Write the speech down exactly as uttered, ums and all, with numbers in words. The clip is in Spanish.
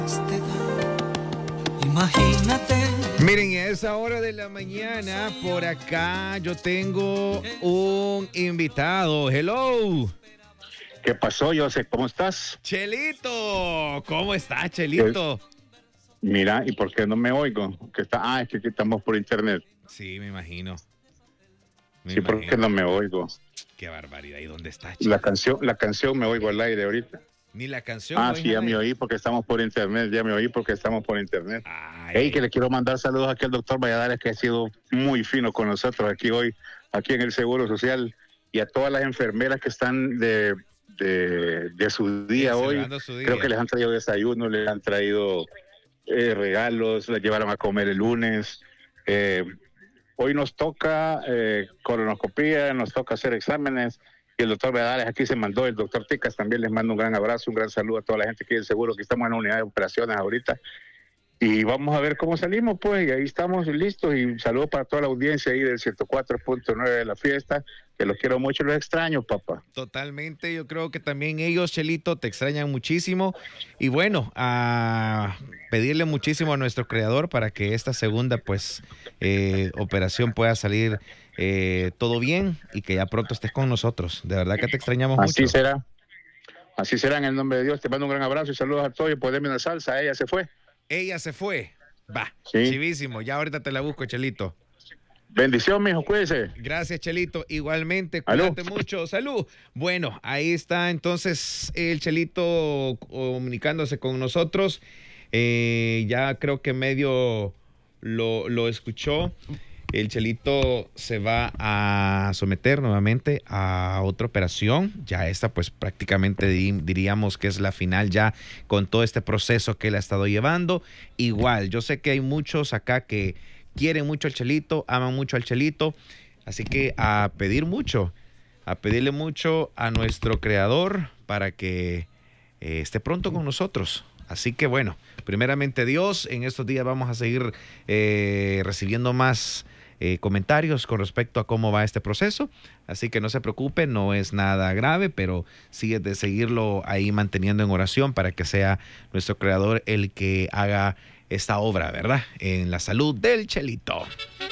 Imagínate. Miren, a esa hora de la mañana, por acá yo tengo un invitado. Hello. ¿Qué pasó, José? ¿Cómo estás? Chelito, ¿cómo estás, Chelito? Mira, ¿y por qué no me oigo? Que está, ah, es que aquí estamos por internet. Sí, me imagino. Me sí, imagino. ¿por qué no me oigo? Qué barbaridad. ¿Y dónde está, Chelito? La canción, la canción me oigo al aire ahorita. Ni la canción. Ah, sí, ya me oí porque estamos por internet, ya me oí porque estamos por internet. Ay. Hey, que le quiero mandar saludos aquí al doctor Valladares, que ha sido muy fino con nosotros aquí hoy, aquí en el Seguro Social, y a todas las enfermeras que están de, de, de su día hoy. Su día. Creo que les han traído desayuno, les han traído eh, regalos, les llevaron a comer el lunes. Eh, hoy nos toca eh, colonoscopía, nos toca hacer exámenes. Y el doctor Valladares aquí se mandó, el doctor Ticas también les mando un gran abrazo, un gran saludo a toda la gente aquí del seguro, que estamos en la unidad de operaciones ahorita. Y vamos a ver cómo salimos, pues, y ahí estamos listos. Y saludos para toda la audiencia ahí del ciento cuatro punto nueve de la fiesta, que los quiero mucho y los extraño, papá. Totalmente, yo creo que también ellos, Chelito, te extrañan muchísimo. Y bueno, a pedirle muchísimo a nuestro creador para que esta segunda, pues, eh, operación pueda salir eh, todo bien y que ya pronto estés con nosotros. De verdad que te extrañamos Así mucho. Así será. Así será, en el nombre de Dios. Te mando un gran abrazo y saludos a todos. Y pues, denme una salsa, ella se fue. Ella se fue. Va, sí. Chivísimo. Ya ahorita te la busco, Chelito. Bendición, mijo, cuídese. Gracias, Chelito. Igualmente, cuídate ¿Aló? mucho. Salud. Bueno, ahí está entonces el Chelito comunicándose con nosotros. Eh, ya creo que medio lo, lo escuchó. El Chelito se va a someter nuevamente a otra operación. Ya esta pues prácticamente diríamos que es la final ya con todo este proceso que él ha estado llevando. Igual, yo sé que hay muchos acá que quieren mucho al Chelito, aman mucho al Chelito. Así que a pedir mucho, a pedirle mucho a nuestro creador para que eh, esté pronto con nosotros. Así que bueno, primeramente Dios, en estos días vamos a seguir eh, recibiendo más Eh, comentarios con respecto a cómo va este proceso, así que no se preocupe, no es nada grave, pero sigue de seguirlo ahí manteniendo en oración para que sea nuestro creador el que haga esta obra, ¿verdad? En la salud del Chelito.